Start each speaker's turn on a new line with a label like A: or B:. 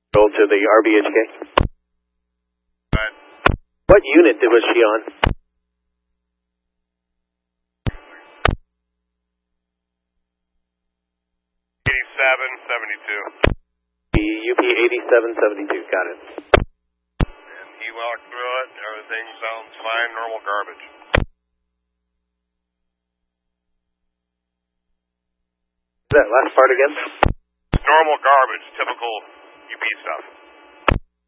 A: Go to the RBHK.
B: Right.
A: What unit was she on? The UP 8772, got it.
B: And he walked through it, everything sounds fine, normal garbage.
A: That last part again?
B: Normal garbage, typical UP stuff.